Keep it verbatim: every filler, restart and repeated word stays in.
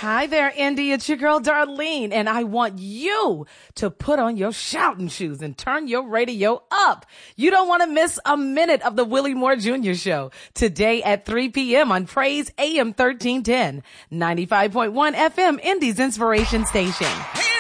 Hi there, Indy. It's your girl, Darlene, and I want you to put on your shouting shoes and turn your radio up. You don't want to miss a minute of the Willie Moore Junior Show today at three p.m. on Praise A M thirteen ten, ninety-five point one F M, Indy's Inspiration Station.